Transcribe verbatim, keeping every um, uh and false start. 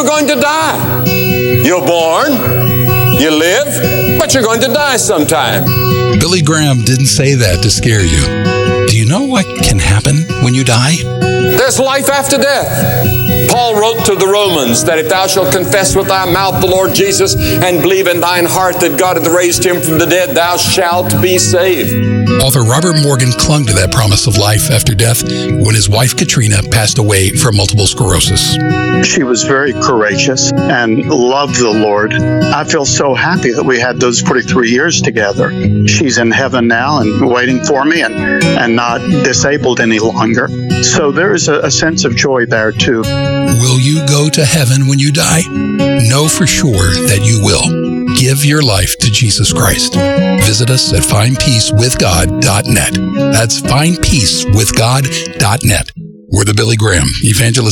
going to die. You're born, you live, but you're going to die sometime. Billy Graham didn't say that to scare you. Do you know what can happen when you die? There's life after death. Paul wrote to the Romans that if thou shalt confess with thy mouth the Lord Jesus and believe in thine heart that God hath raised him from the dead, thou shalt be saved. Author Robert Morgan clung to that promise of life after death when his wife Katrina passed away from multiple sclerosis. She was very courageous and loved the Lord. I feel so happy that we had those forty-three years together. She's in heaven now and waiting for me and, and not disabled any longer. So there is a, a sense of joy there too. Will you go to heaven when you die? Know for sure that you will. Give your life to Jesus Christ. Visit us at find peace with god dot net. That's find peace with god dot net. We're the Billy Graham Evangelist